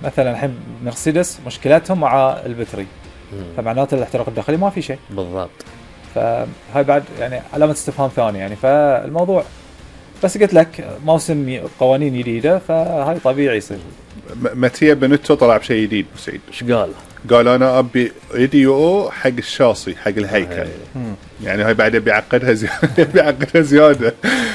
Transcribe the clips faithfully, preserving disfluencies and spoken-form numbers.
مثلا الحين مرسيدس مشكلتهم مع البتري، فمعناته الاحتراق الداخلي ما في شيء بالضبط. فهاي بعد يعني علامة استفهام ثانية يعني. فالموضوع بس قلت لك موسم قوانين جديدة فهاي طبيعي يصير. ماتيا بنتو طلع بشيء جديد بسعيد. ايش قال؟ قال انا ابي اي دي او حق الشاصي حق الهيكل. يعني هاي بعد بيعقدها زياده بيعقدها زياده.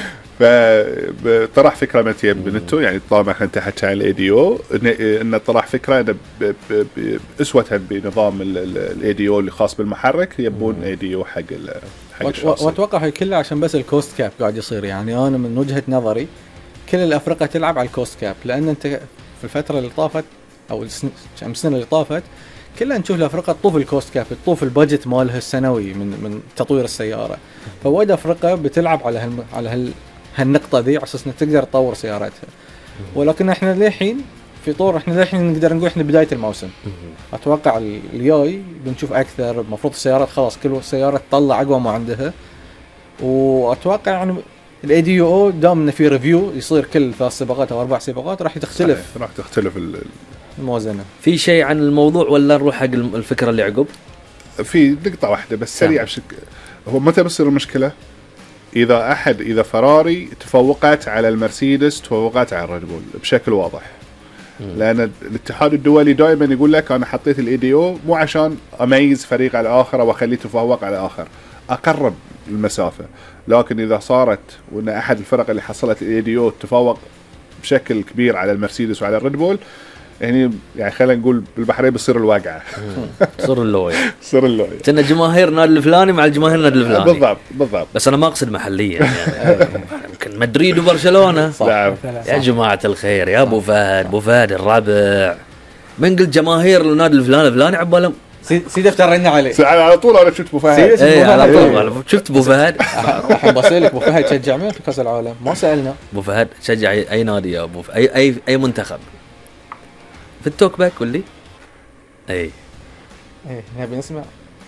فطرح فكره ماتيا بنتو يعني طالما احنا انتهت عن الاي دي او انه طرح فكره انه اسوه بنظام الاي دي او اللي خاص بالمحرك يبون اي دي او حق حق الشاصي. واتوقع هي كلها عشان بس الكوست كاب قاعد يصير. يعني انا من وجهه نظري كل الافرقه تلعب على الكوست كاب، لان انت في الفتره اللي طافت او السنه اللي طافت كلها نشوف الافرقه تطوف الكوست كاب، تطوف البادجت مالها السنوي من من تطوير السياره. فوايد افرقه بتلعب على هال على هال هالنقطه ذي على اساس انها تقدر تطور سياراتها. ولكن احنا للحين في طور احنا للحين نقدر نقول احنا بدايه الموسم. اتوقع الجاي بنشوف اكثر. المفروض السيارات خلاص كل سياره تطلع اقوى ما عندها. واتوقع يعني الاي دي او دام انه في ريفيو يصير كل ثلاث سباقات او اربع سباقات راح تختلف راح تختلف الموازنه. في شيء عن الموضوع ولا نروح حق الفكره اللي عقب؟ في نقطه واحده بس سريعه بشك... هو متى بتصير المشكله؟ اذا احد اذا فراري تفوقت على المرسيدس تفوقت على الريد بول بشكل واضح. م. لان الاتحاد الدولي دائما يقول لك انا حطيت الاي دي او مو عشان اميز فريق على اخر واخليه يتفوق على اخر، اقرب المسافه. لكن اذا صارت وان احد الفرق اللي حصلت الاي دي او تفوق بشكل كبير على المرسيدس وعلى الريد بول يعني يعني خلينا نقول بالبحرين بصير الواقعه صار اللوي صار اللوي كنا جماهير نادي الفلاني مع الجماهير نادي الفلاني بالضبط بالضبط. بس انا ما اقصد محليا يعني يمكن مدريد وبرشلونه يا جماعه الخير يا ابو فهد ابو فهد الرابع من قلت جماهير النادي الفلاني الفلاني عبالهم سيدي افترينا عليه على طول. انا شفت ابو فهد اي على طول شفت ابو فهد. الحين بسالك ابو فهد تشجع مين في كاس العالم؟ ما سالنا. ابو فهد تشجع اي نادي يا ابو اي اي اي منتخب في التوك باك قول لي. اي ايه نبي نسمع.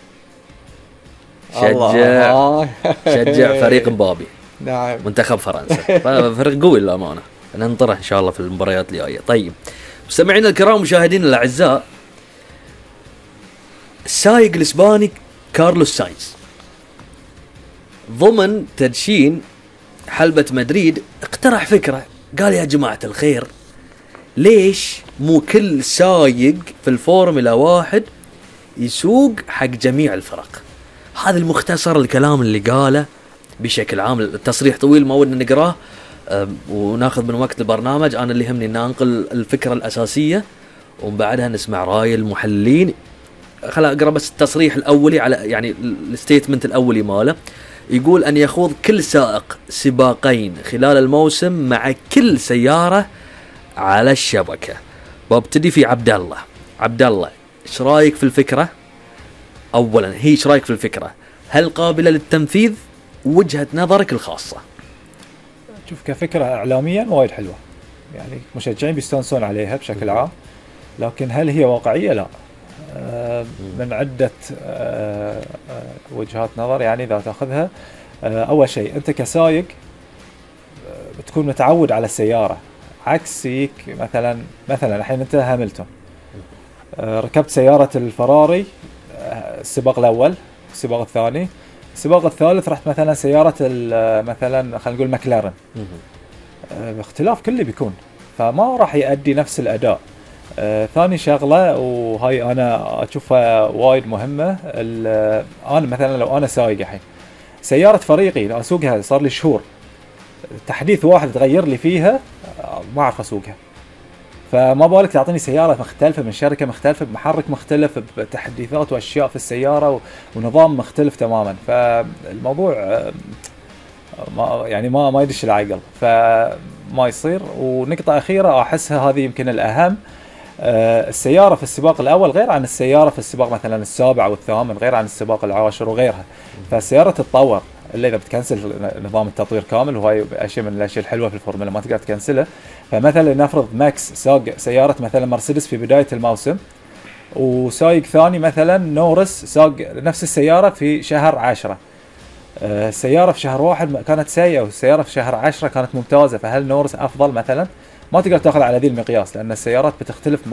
شجع شجع فريق مبابي. نعم منتخب فرنسا فريق قوي للامانه. ننطره ان شاء الله في المباريات الجايه. طيب مستمعينا الكرام ومشاهدينا الاعزاء، السائق الاسباني كارلوس ساينز ضمن تدشين حلبة مدريد اقترح فكرة. قال يا جماعة الخير ليش مو كل سايق في الفورمولا واحد يسوق حق جميع الفرق؟ هذا المختصر الكلام اللي قاله بشكل عام. التصريح طويل ما ودنا نقراه وناخذ من وقت البرنامج. أنا اللي يهمني أن أنقل الفكرة الأساسية ومن بعدها نسمع رأي المحللين. خلا أقرأ بس التصريح الأولي على يعني الستيتمنت الأولي ماله. يقول أن يخوض كل سائق سباقين خلال الموسم مع كل سيارة على الشبكة. وابتدي في عبد الله. عبد الله ايش رايك في الفكرة؟ اولا هي ايش رايك في الفكرة؟ هل قابلة للتنفيذ؟ وجهة نظرك الخاصة. شوف كفكرة اعلاميا وايد حلوة يعني مشجعين بيستانسون عليها بشكل عام. لكن هل هي واقعية؟ لا. آه من عدة آه آه وجهات نظر يعني اذا تاخذها. آه اول شيء انت كسايق آه بتكون متعود على السيارة عكسيك. مثلا مثلا الحين انت هاملتون ركبت سيارة الفراري السباق الاول السباق الثاني السباق الثالث رحت مثلا سيارة مثلا خلينا نقول ماكلارن باختلاف كله بيكون فما راح يؤدي نفس الاداء. ثاني شغلة وهاي انا اشوفها وايد مهمة. انا مثلا لو انا سايق الحين سيارة فريقي لو اسوقها صار لي شهور تحديث واحد تغير لي فيها ما اعرف اسوقها. فما بالك تعطيني سيارة مختلفة من شركة مختلفة بمحرك مختلف بتحديثات واشياء في السيارة ونظام مختلف تماما. فالموضوع ما يعني ما ما يدش العقل فما يصير. ونقطة أخيرة أحسها هذه يمكن الأهم. السيارة في السباق الأول غير عن السيارة في السباق مثلا السابع والثامن غير عن السباق العاشر وغيرها. فالسيارة تتطور اللي إذا بتكنسل نظام التطوير كامل وهي أشياء من الأشياء الحلوة في الفورمولا ما تقدر تكنسله. فمثلا نفرض ماكس ساق سيارة مثلا مرسيدس في بداية الموسم وسايق ثاني مثلا نورس ساق نفس السيارة في شهر عشرة. السيارة في شهر واحد كانت سيئة والسيارة في شهر عشرة كانت ممتازة. فهل نورس أفضل مثلا؟ ما تقدر تأخذ على ذي المقياس لأن السيارات بتختلف